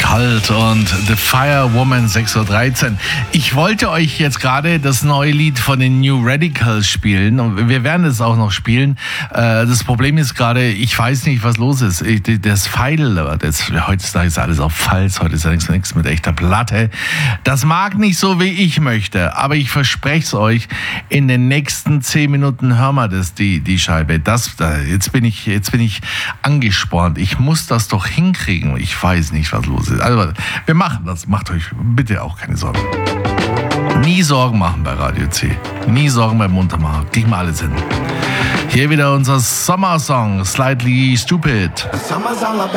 Cult und The Firewoman 6:13 Uhr. Ich wollte euch jetzt gerade das neue Lied von den New Radicals spielen und wir werden es auch noch spielen. Das Problem ist gerade, ich weiß nicht, was los ist. Das Pfeil, heutzutage ist alles auf Falz, heute ist ja nichts mit echter Platte. Das mag nicht so, wie ich möchte, aber ich verspreche es euch, in den nächsten 10 Minuten hören wir das, die Scheibe. Jetzt bin ich angespornt. Ich muss das doch hinkriegen. Ich weiß nicht, was los ist. Also, wir machen das. Macht euch bitte auch keine Sorgen. Nie Sorgen machen bei Radio C. Nie Sorgen beim Muntermachen. Kriegen wir alles hin. Hier wieder unser Sommersong, Slightly Stupid. Summer's all about